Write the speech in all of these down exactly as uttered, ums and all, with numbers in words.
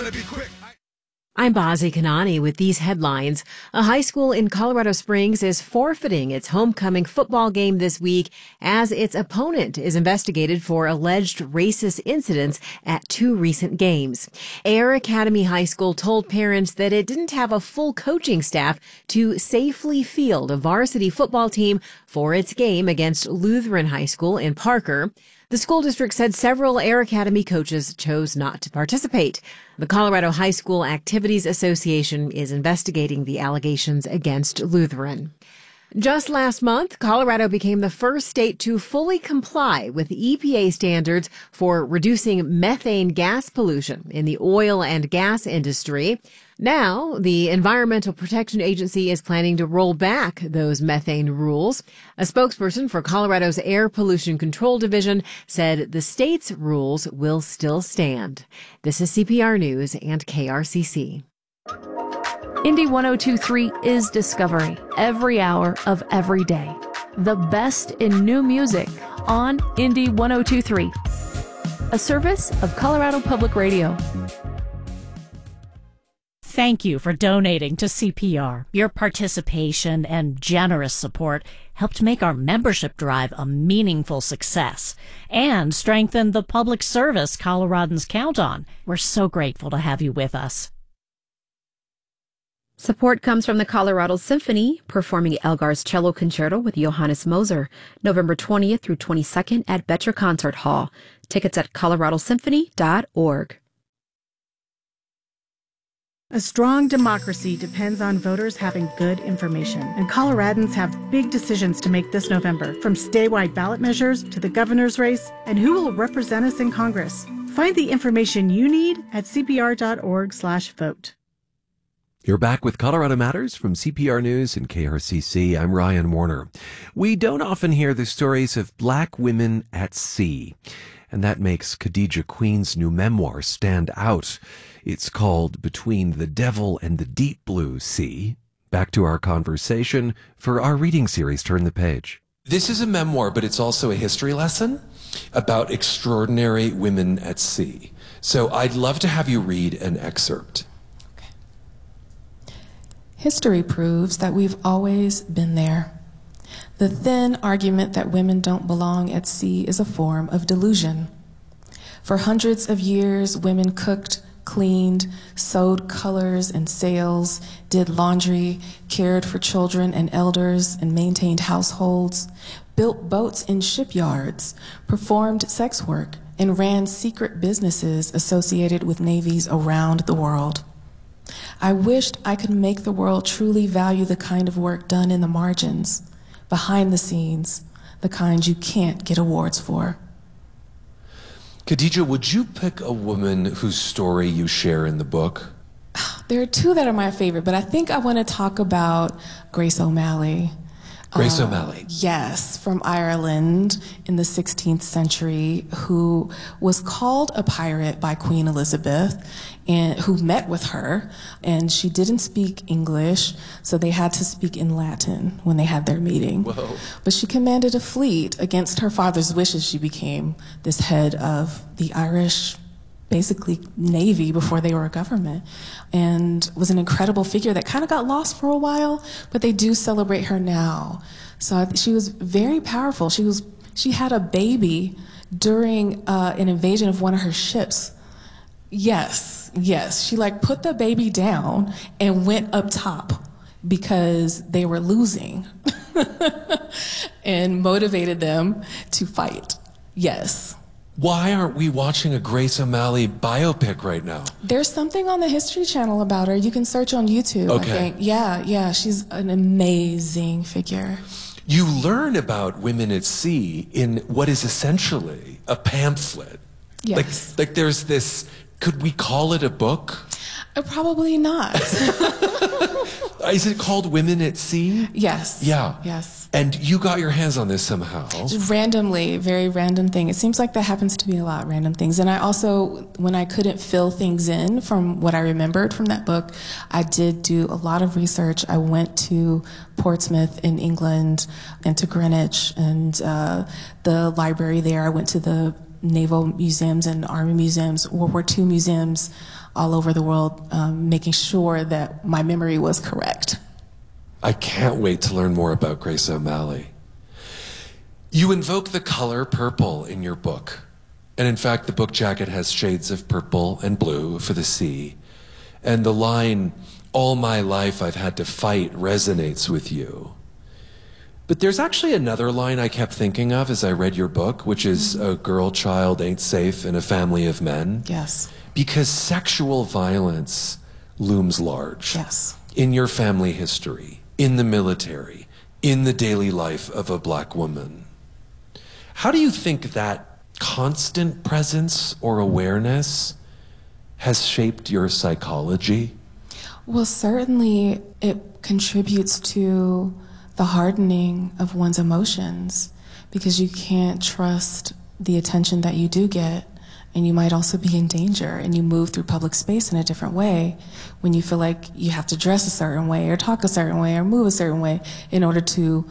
better be quick. I'm Bazi Kanani with these headlines. A high school in Colorado Springs is forfeiting its homecoming football game this week as its opponent is investigated for alleged racist incidents at two recent games. Air Academy High School told parents that it didn't have a full coaching staff to safely field a varsity football team for its game against Lutheran High School in Parker. The school district said several Air Academy coaches chose not to participate. The Colorado High School Activities Association is investigating the allegations against Lutheran. Just last month, Colorado became the first state to fully comply with E P A standards for reducing methane gas pollution in the oil and gas industry. Now, the Environmental Protection Agency is planning to roll back those methane rules. A spokesperson for Colorado's Air Pollution Control Division said the state's rules will still stand. This is C P R News and K R C C. Indy one oh two point three is Discovery, every hour of every day. The best in new music on Indy one oh two point three, a service of Colorado Public Radio. Thank you for donating to C P R. Your participation and generous support helped make our membership drive a meaningful success and strengthen the public service Coloradans count on. We're so grateful to have you with us. Support comes from the Colorado Symphony, performing Elgar's Cello Concerto with Johannes Moser, November twentieth through twenty-second at Betcher Concert Hall. Tickets at colorado symphony dot org. A strong democracy depends on voters having good information, and Coloradans have big decisions to make this November, from statewide ballot measures to the governor's race and who will represent us in Congress. Find the information you need at c p r dot org slash vote. You're back with Colorado Matters from C P R News and K R C C. I'm Ryan Warner. We don't often hear the stories of black women at sea, and that makes Khadija Queen's new memoir stand out. It's called Between the Devil and the Deep Blue Sea. Back to our conversation for our reading series, Turn the Page. This is a memoir, but it's also a history lesson about extraordinary women at sea. So I'd love to have you read an excerpt. History proves that we've always been there. The thin argument that women don't belong at sea is a form of delusion. For hundreds of years, women cooked, cleaned, sewed colors and sails, did laundry, cared for children and elders, and maintained households, built boats in shipyards, performed sex work, and ran secret businesses associated with navies around the world. I wished I could make the world truly value the kind of work done in the margins, behind the scenes, the kind you can't get awards for. Khadija, would you pick a woman whose story you share in the book? There are two that are my favorite, but I think I want to talk about Grace O'Malley. Grace uh, O'Malley. Yes, from Ireland in the sixteenth century, who was called a pirate by Queen Elizabeth, and who met with her, and she didn't speak English, so they had to speak in Latin when they had their meeting. Whoa. But she commanded a fleet. Against her father's wishes, she became this head of the Irish, basically, Navy before they were a government, and was an incredible figure that kind of got lost for a while, but they do celebrate her now. So I th- she was very powerful. She was she had a baby during uh, an invasion of one of her ships. Yes, yes. She like put the baby down and went up top because they were losing and motivated them to fight. Yes. Why aren't we watching a Grace O'Malley biopic right now? There's something on the History Channel about her. You can search on YouTube, Okay. I think. Yeah, yeah, she's an amazing figure. You learn about women at sea in what is essentially a pamphlet. Yes. Like, like there's this, could we call it a book? Uh, probably not. Is it called Women at Sea? Yes. Yeah. Yes. And you got your hands on this somehow. Randomly, very random thing. It seems like that happens to be a lot, random things. And I also, when I couldn't fill things in from what I remembered from that book, I did do a lot of research. I went to Portsmouth in England and to Greenwich and uh, the library there. I went to the Naval museums and Army museums, World War Two museums, all over the world, um, making sure that my memory was correct. I can't wait to learn more about Grace O'Malley. You invoke the color purple in your book. And in fact, the book jacket has shades of purple and blue for the sea. And the line, "All my life I've had to fight," resonates with you. But there's actually another line I kept thinking of as I read your book, which is, "A girl child ain't safe in a family of men." Yes. Because sexual violence looms large. Yes. In your family history, in the military, in the daily life of a black woman. How do you think that constant presence or awareness has shaped your psychology? Well, certainly it contributes to the hardening of one's emotions, because you can't trust the attention that you do get, and you might also be in danger, and you move through public space in a different way when you feel like you have to dress a certain way or talk a certain way or move a certain way in order to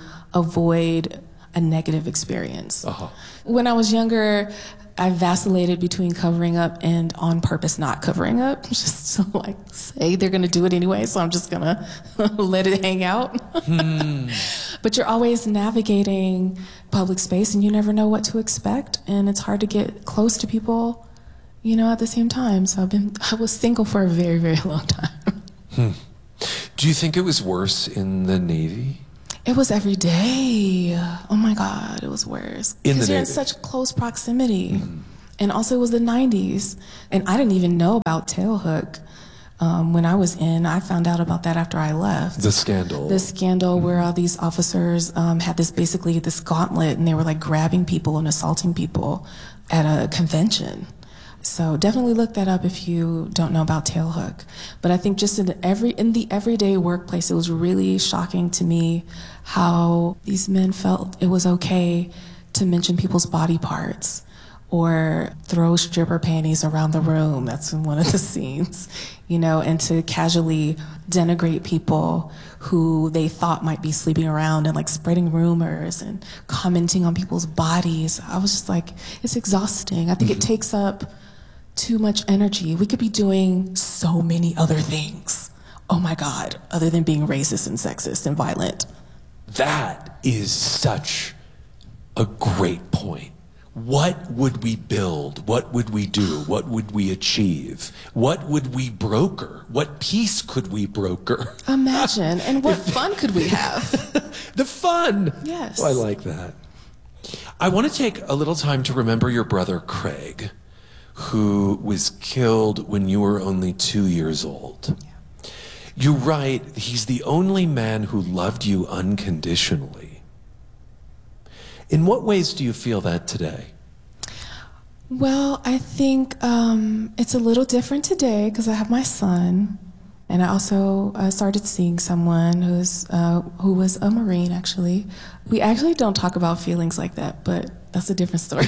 avoid a negative experience. Uh-huh. When I was younger, I vacillated between covering up and on purpose not covering up, just to like say they're gonna do it anyway, so I'm just gonna let it hang out. Hmm. But you're always navigating public space and you never know what to expect, and it's hard to get close to people, you know, at the same time. So I've been, I was single for a very, very long time. Hmm. Do you think it was worse in the Navy? It was every day. Oh my God, it was worse. Because you're in such close proximity. Mm. And also it was the nineties. And I didn't even know about Tailhook um, when I was in. I found out about that after I left. The scandal. The scandal mm. where all these officers um, had this, basically this gauntlet, and they were like grabbing people and assaulting people at a convention. So definitely look that up if you don't know about Tailhook. But I think just in every in the everyday workplace, it was really shocking to me how these men felt it was okay to mention people's body parts or throw stripper panties around the room. That's in one of the scenes, you know, and to casually denigrate people who they thought might be sleeping around and like spreading rumors and commenting on people's bodies. I was just like, it's exhausting. I think mm-hmm. it takes up too much energy. We could be doing so many other things. Oh my God, other than being racist and sexist and violent. That is such a great point. What would we build? What would we do? What would we achieve? What would we broker? What peace could we broker? Imagine. And what fun could we have? The fun. Yes. Oh, I like that. I want to take a little time to remember your brother, Craig, who was killed when you were only two years old. Yeah. You write, he's the only man who loved you unconditionally. In what ways do you feel that today? Well, I think um, it's a little different today because I have my son, and I also uh, started seeing someone who's uh, who was a Marine, actually. We actually don't talk about feelings like that, but that's a different story.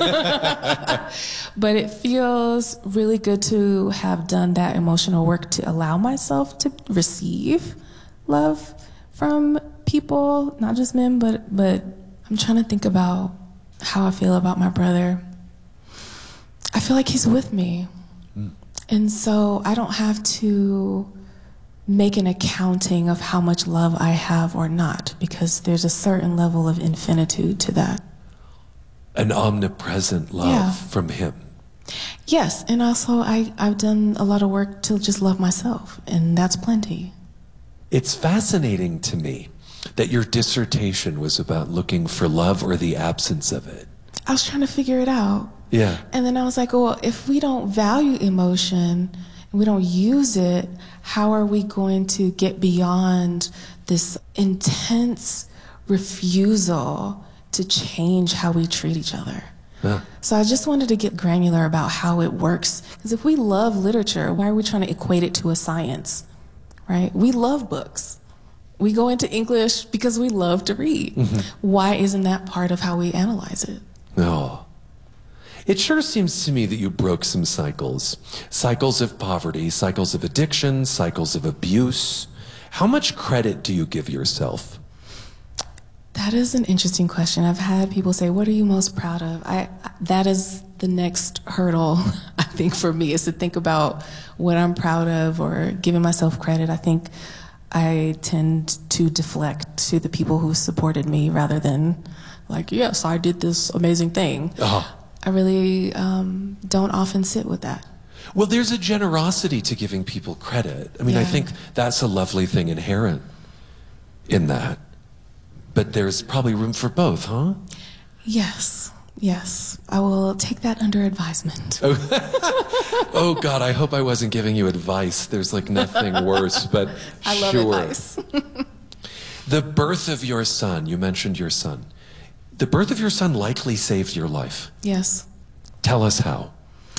But it feels really good to have done that emotional work to allow myself to receive love from people, not just men, but but I'm trying to think about how I feel about my brother. I feel like he's with me. Mm. And so I don't have to make an accounting of how much love I have or not, because there's a certain level of infinitude to that. An omnipresent love yeah. from him. Yes, and also I, I've done a lot of work to just love myself, and that's plenty. It's fascinating to me that your dissertation was about looking for love or the absence of it. I was trying to figure it out. Yeah. And then I was like, well, if we don't value emotion and we don't use it, how are we going to get beyond this intense refusal to change how we treat each other? Yeah. So I just wanted to get granular about how it works. Because if we love literature, why are we trying to equate it to a science, right? We love books. We go into English because we love to read. Mm-hmm. Why isn't that part of how we analyze it? No. It sure seems to me that you broke some cycles. Cycles of poverty, cycles of addiction, cycles of abuse. How much credit do you give yourself? That is an interesting question. I've had people say, what are you most proud of? I That is the next hurdle, I think, for me, is to think about what I'm proud of or giving myself credit. I think I tend to deflect to the people who supported me rather than like, yes, I did this amazing thing. Uh-huh. I really um, don't often sit with that. Well, there's a generosity to giving people credit. I mean, yeah. I think that's a lovely thing inherent in that. But there's probably room for both, huh? Yes, yes. I will take that under advisement. Oh, oh God, I hope I wasn't giving you advice. There's like nothing worse, but I love sure. advice. The birth of your son, you mentioned your son. The birth of your son likely saved your life. Yes. Tell us how.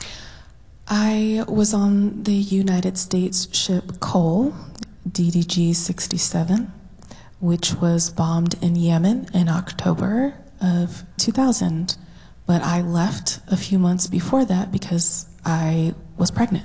I was on the United States ship Cole, D D G sixty-seven, which was bombed in Yemen in October of two thousand. But I left a few months before that because I was pregnant.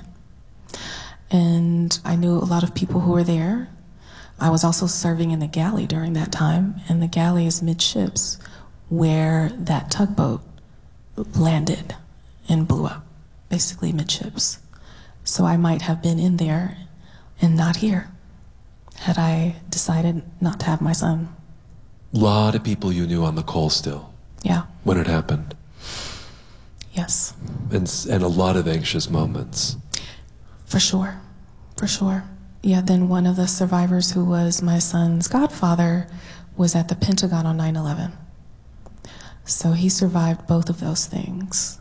And I knew a lot of people who were there. I was also serving in the galley during that time, and the galley is midships where that tugboat landed and blew up, basically midships. So I might have been in there and not here had I decided not to have my son. A lot of people you knew on the Cole still. Yeah. When it happened. Yes. And, and a lot of anxious moments. For sure. For sure. Yeah, then one of the survivors who was my son's godfather was at the Pentagon on nine eleven. So he survived both of those things,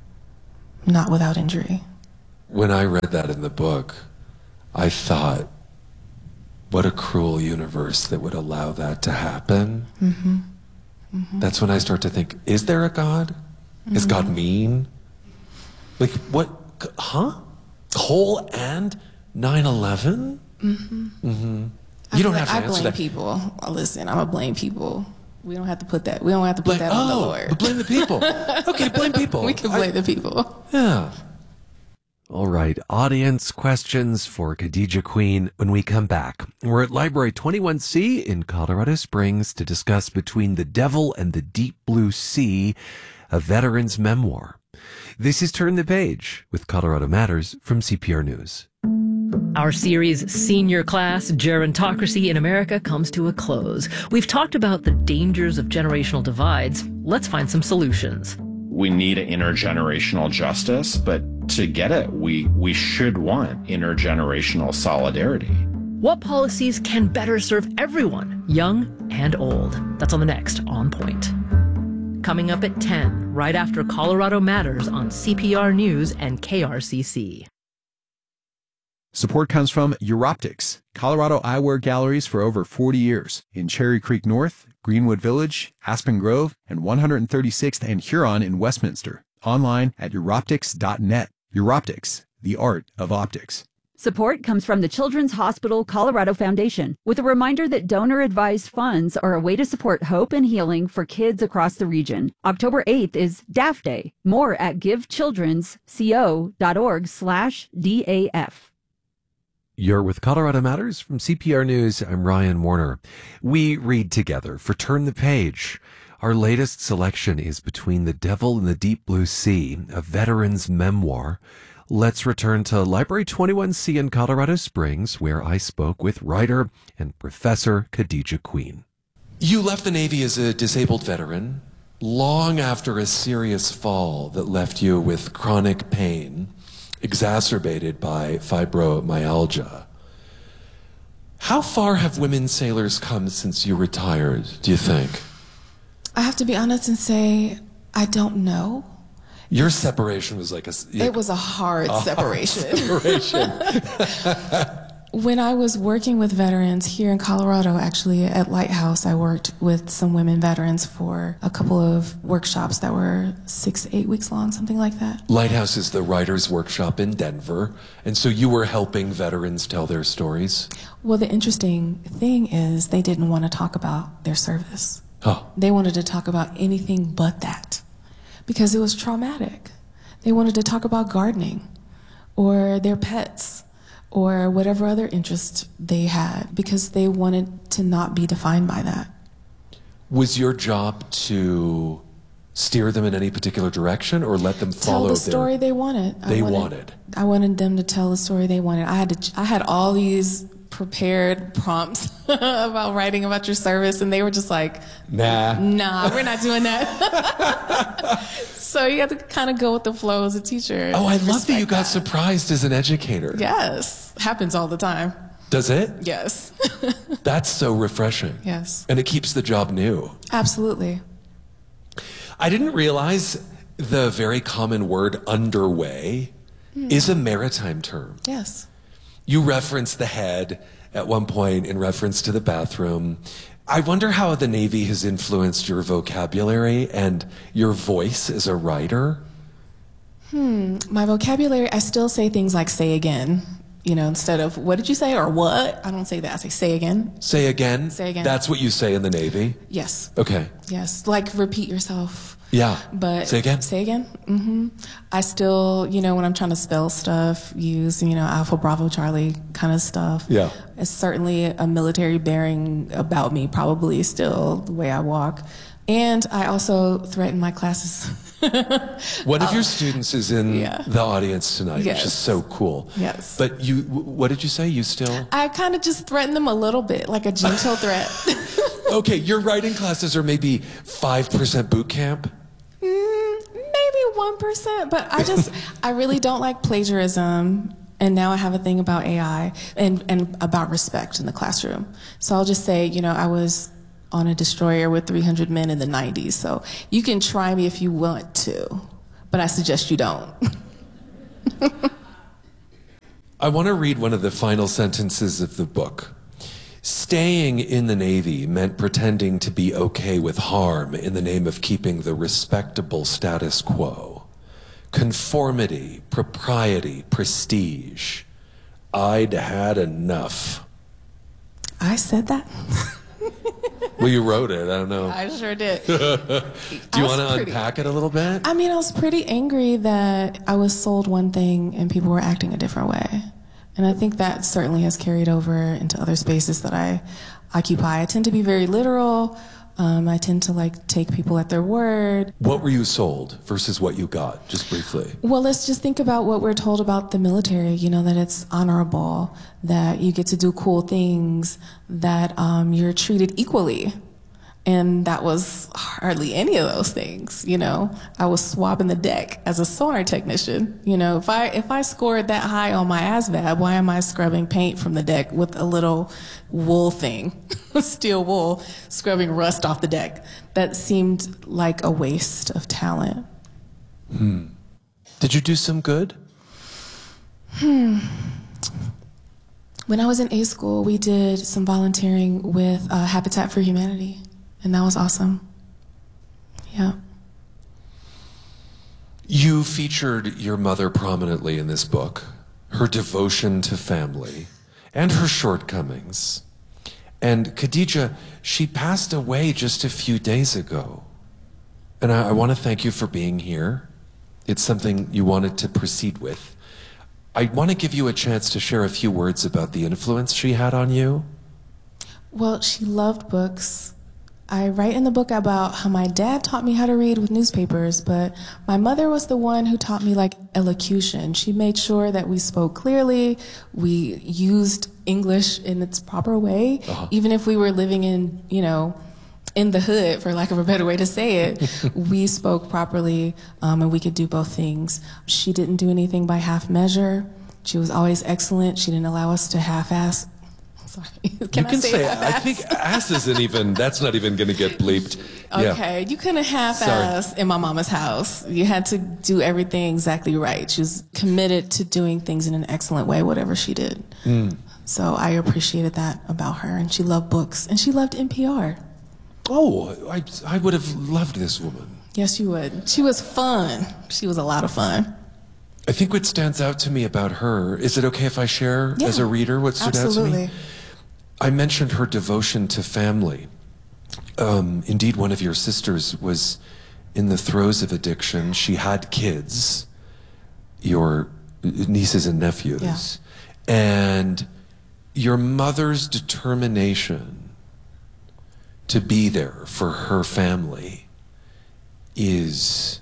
not without injury. When I read that in the book, I thought, what a cruel universe that would allow that to happen. Mm-hmm. Mm-hmm. That's when I start to think, is there a God? Mm-hmm. Is God mean? Like, what, huh? Cole and nine eleven? Mm-hmm. Mm-hmm. You don't have to I answer blame that. people. Listen, I'm going to blame people. We don't have to put that, we don't have to put blame, that oh, on the Lord. But blame the people. Okay, blame people. We can blame I, the people. Yeah. All right, audience questions for Khadijah Queen when we come back. We're at Library twenty-one C in Colorado Springs to discuss Between the Devil and the Deep Blue Sea, a veteran's memoir. This is Turn the Page with Colorado Matters from C P R News. Our series, Senior Class, Gerontocracy in America, comes to a close. We've talked about the dangers of generational divides. Let's find some solutions. We need an intergenerational justice, but to get it, we, we should want intergenerational solidarity. What policies can better serve everyone, young and old? That's on the next On Point. Coming up at ten, right after Colorado Matters on C P R News and K R C C. Support comes from Europtics, Colorado eyewear galleries for over forty years in Cherry Creek North, Greenwood Village, Aspen Grove, and one hundred thirty-sixth and Huron in Westminster. Online at europtics dot net. Europtics, the art of optics. Support comes from the Children's Hospital Colorado Foundation, with a reminder that donor-advised funds are a way to support hope and healing for kids across the region. October eighth is D A F Day. More at givechildrensco.org slash DAF. You're with Colorado Matters from C P R News. I'm Ryan Warner. We read together for Turn the Page. Our latest selection is Between the Devil and the Deep Blue Sea, a veteran's memoir. Let's return to Library twenty-one C in Colorado Springs, where I spoke with writer and Professor Khadijah Queen. You left the Navy as a disabled veteran long after a serious fall that left you with chronic pain, exacerbated by fibromyalgia. How far have women sailors come since you retired, do you think? I have to be honest and say, I don't know. Your separation was like a... It was a hard a separation. Hard separation. When I was working with veterans here in Colorado, actually at Lighthouse, I worked with some women veterans for a couple of workshops that were six, eight weeks long, something like that. Lighthouse is the writer's workshop in Denver, and so you were helping veterans tell their stories? Well, the interesting thing is they didn't want to talk about their service. Oh. They wanted to talk about anything but that because it was traumatic. They wanted to talk about gardening or their pets or whatever other interest they had because they wanted to not be defined by that. Was your job to steer them in any particular direction or let them follow tell the story their, they wanted. They I wanted, wanted. I wanted them to tell the story they wanted. I had to. I had all these prepared prompts about writing about your service, and they were just like, Nah, nah, we're not doing that. So you have to kind of go with the flow as a teacher. Oh, I love that you got that. surprised as an educator. Yes, happens all the time. Does it? Yes. That's so refreshing. Yes. And it keeps the job new. Absolutely. I didn't realize the very common word underway mm. is a maritime term. Yes. You referenced the head at one point in reference to the bathroom. I wonder how the Navy has influenced your vocabulary and your voice as a writer. Hmm. My vocabulary, I still say things like say again. You know, instead of what did you say or what? I don't say that. I say say again. Say again? Say again. That's what you say in the Navy? Yes. Okay. Yes. Like repeat yourself. Yeah. But say again. Say again. Mm-hmm. I still, you know, when I'm trying to spell stuff, use, you know, Alpha, Bravo, Charlie kind of stuff. Yeah. It's certainly a military bearing about me, probably still the way I walk. And I also threaten my classes. One of your students is in yeah. the audience tonight, yes. which is so cool. Yes. But you, what did you say? You still? I kind of just threaten them a little bit, like a gentle threat. Okay, your writing classes are maybe five percent boot camp? Mm, maybe one percent, but I just, I really don't like plagiarism. And now I have a thing about A I and, and about respect in the classroom. So I'll just say, you know, I was on a destroyer with three hundred men in the nineties. So you can try me if you want to, but I suggest you don't. I want to read one of the final sentences of the book. Staying in the Navy meant pretending to be okay with harm in the name of keeping the respectable status quo. Conformity, propriety, prestige. I'd had enough. I said that? Well, you wrote it. I don't know. I sure did. Do you want to unpack it a little bit? I mean, I was pretty angry that I was sold one thing and people were acting a different way. And I think that certainly has carried over into other spaces that I occupy. I tend to be very literal. Um, I tend to like take people at their word. What were you sold versus what you got, just briefly? Well, let's just think about what we're told about the military, you know, that it's honorable, that you get to do cool things, that um, you're treated equally. And that was hardly any of those things, you know. I was swabbing the deck as a sonar technician. You know, if I if I scored that high on my A S V A B, why am I scrubbing paint from the deck with a little wool thing, steel wool, scrubbing rust off the deck? That seemed like a waste of talent. Hmm. Did you do some good? Hmm. When I was in A school, we did some volunteering with uh, Habitat for Humanity. And that was awesome. Yeah. You featured your mother prominently in this book, her devotion to family, and her shortcomings. And Khadija, she passed away just a few days ago. And I, I want to thank you for being here. It's something you wanted to proceed with. I want to give you a chance to share a few words about the influence she had on you. Well, she loved books. I write in the book about how my dad taught me how to read with newspapers, but my mother was the one who taught me like elocution. She made sure that we spoke clearly, we used English in its proper way, uh-huh. even if we were living in, you know, in the hood, for lack of a better way to say it, we spoke properly, um, and we could do both things. She didn't do anything by half measure. She was always excellent. She didn't allow us to half-ass. Sorry. Can you I can say, say, half-ass? I think ass isn't even, that's not even going to get bleeped. Okay, Yeah. you couldn't half-ass in my mama's house. You had to do everything exactly right. She was committed to doing things in an excellent way, whatever she did. Mm. So I appreciated that about her, and she loved books, and she loved N P R. Oh, I, I would have loved this woman. Yes, you would. She was fun. She was a lot of fun. I think what stands out to me about her, is it okay if I share Yeah, as a reader what stood absolutely. out to me? I mentioned her devotion to family. Um, indeed, one of your sisters was in the throes of addiction. She had kids, your nieces and nephews. Yeah. And your mother's determination to be there for her family is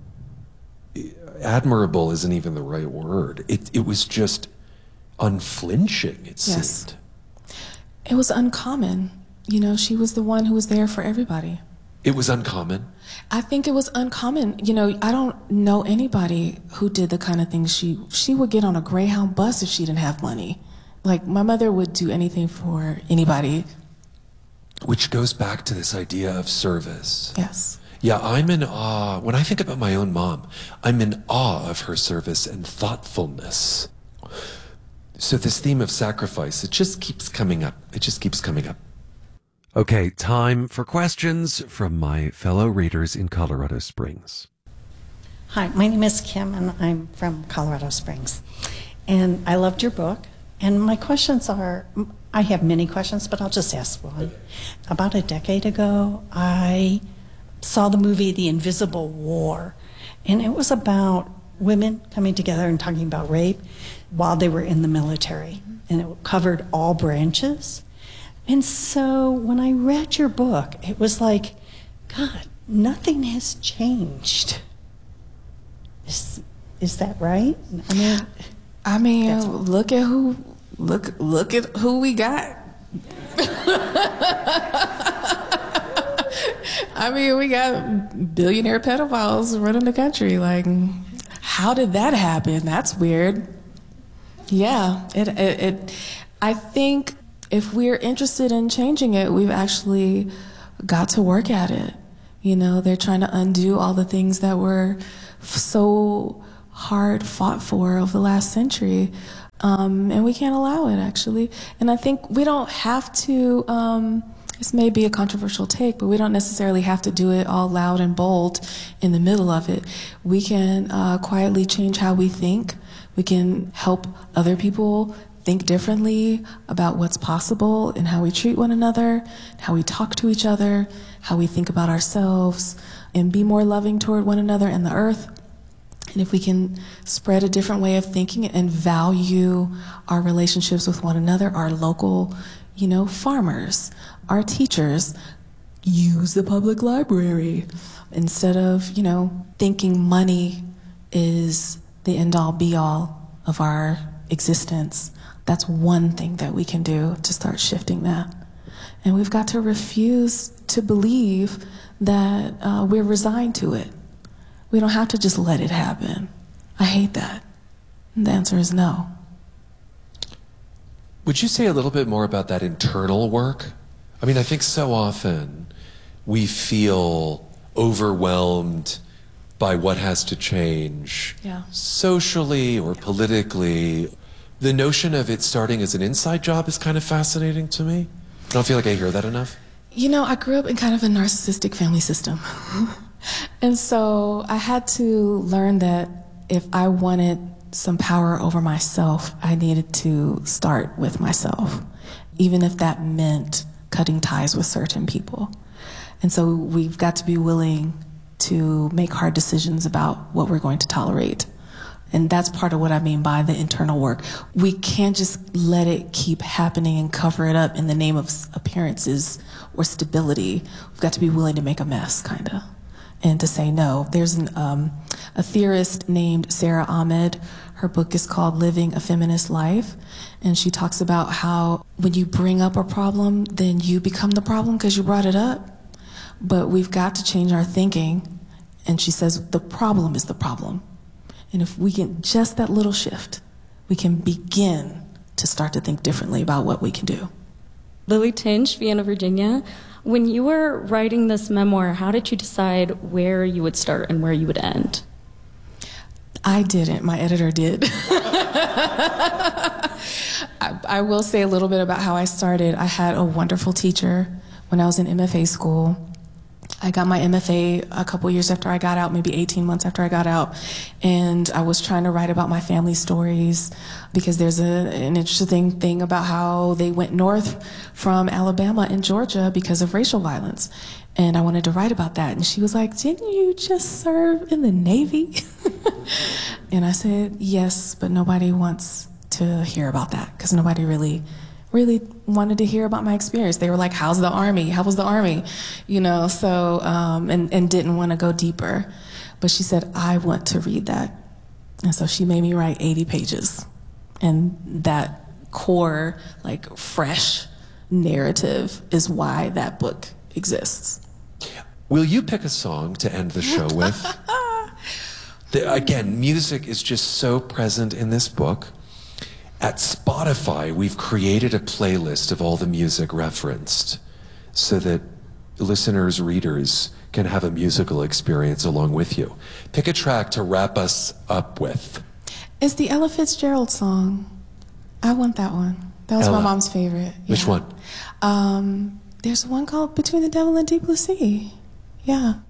admirable. Isn't even the right word. It it was just unflinching, it Yes. seemed. It was uncommon. You know, she was the one who was there for everybody. It was uncommon. I think it was uncommon. You know, I don't know anybody who did the kind of things she she would get on a Greyhound bus if she didn't have money. Like, my mother would do anything for anybody. Which goes back to this idea of service. Yes. Yeah, I'm in awe. When I think about my own mom, I'm in awe of her service and thoughtfulness. So this theme of sacrifice, it just keeps coming up. It just keeps coming up. Okay, time for questions from my fellow readers in Colorado Springs. Hi, my name is Kim, and I'm from Colorado Springs. And I loved your book. And my questions are, I have many questions, but I'll just ask one. About a decade ago, I saw the movie The Invisible War, and it was about women coming together and talking about rape while they were in the military, and it covered all branches. And so when I read your book, it was like, God, nothing has changed. Is, is that right? I mean, I mean, look at who, look, look at who we got. I mean, we got billionaire pedophiles running the country. Like, how did that happen? That's weird. Yeah, it, it, it I think if we're interested in changing it, we've actually got to work at it. You know, they're trying to undo all the things that were so hard fought for over the last century. Um, and we can't allow it, actually. And I think we don't have to, um, this may be a controversial take, but we don't necessarily have to do it all loud and bold in the middle of it. We can uh, quietly change how we think. We can help other people think differently about what's possible and how we treat one another, how we talk to each other, how we think about ourselves, and be more loving toward one another and the earth. And if we can spread a different way of thinking and value our relationships with one another, our local, you know, farmers, our teachers, use the public library instead of, you know, thinking money is the end-all be-all of our existence. That's one thing that we can do to start shifting that. And we've got to refuse to believe that uh, we're resigned to it. We don't have to just let it happen. I hate that. And the answer is no. Would you say a little bit more about that internal work? I mean, I think so often we feel overwhelmed by what has to change Yeah. socially or politically. The notion of it starting as an inside job is kind of fascinating to me. I don't feel like I hear that enough. You know, I grew up in kind of a narcissistic family system. And so I had to learn that if I wanted some power over myself, I needed to start with myself, even if that meant cutting ties with certain people. And so we've got to be willing to make hard decisions about what we're going to tolerate. And that's part of what I mean by the internal work. We can't just let it keep happening and cover it up in the name of appearances or stability. We've got to be willing to make a mess, kind of, and to say no. There's an, um, a theorist named Sarah Ahmed. Her book is called Living a Feminist Life. And she talks about how when you bring up a problem, then you become the problem because you brought it up. But we've got to change our thinking. And she says the problem is the problem. And if we get just that little shift, we can begin to start to think differently about what we can do. Lily Tinch, Vienna, Virginia. When you were writing this memoir, how did you decide where you would start and where you would end? I didn't. My editor did. I, I will say a little bit about how I started. I had a wonderful teacher when I was in M F A school. I got my M F A a couple years after I got out, maybe eighteen months after I got out, and I was trying to write about my family stories because there's a, an interesting thing about how they went north from Alabama and Georgia because of racial violence, and I wanted to write about that. And she was like, "Didn't you just serve in the Navy?" And I said, "Yes, but nobody wants to hear about that because nobody really really wanted to hear about my experience. They were like, how's the Army? How was the Army? You know, so, um, and, and didn't want to go deeper. But she said, I want to read that. And so she made me write eighty pages. And that core, like, fresh narrative is why that book exists. Will you pick a song to end the show with? the, again, music is just so present in this book. At Spotify, we've created a playlist of all the music referenced so that listeners, readers can have a musical experience along with you. Pick a track to wrap us up with. It's the Ella Fitzgerald song. I want that one. That was Ella. my mom's favorite. Which yeah. one? Um, there's one called Between the Devil and Deep Blue Sea. Yeah.